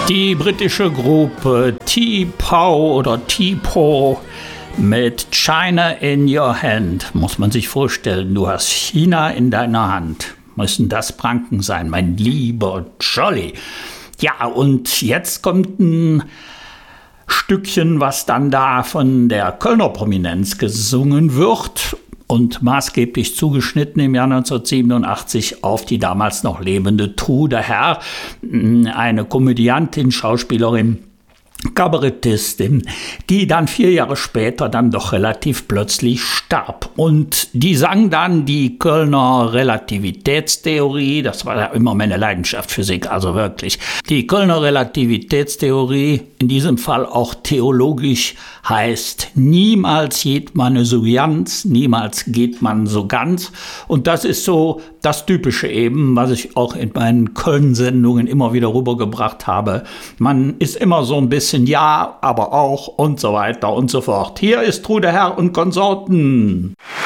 Die britische Gruppe T-Pow oder T-Po mit China in your hand. Muss man sich vorstellen, du hast China in deiner Hand. Müssen das Pranken sein, mein lieber Jolly. Ja, und jetzt kommt ein Stückchen, was dann da von der Kölner Prominenz gesungen wird und maßgeblich zugeschnitten im Jahr 1987 auf die damals noch lebende Trude Herr, eine Komödiantin, Schauspielerin, Kabarettistin, die dann 4 Jahre später dann doch relativ plötzlich starb. Und die sang dann die Kölner Relativitätstheorie, das war ja immer meine Leidenschaft, Physik, also wirklich. Die Kölner Relativitätstheorie, in diesem Fall auch theologisch, heißt, niemals geht man so ganz, niemals geht man so ganz. Und das ist so das Typische eben, was ich auch in meinen Köln-Sendungen immer wieder rübergebracht habe. Man ist immer so ein bisschen ja, aber auch und so weiter und so fort. Hier ist Trude Herr und Konsorten.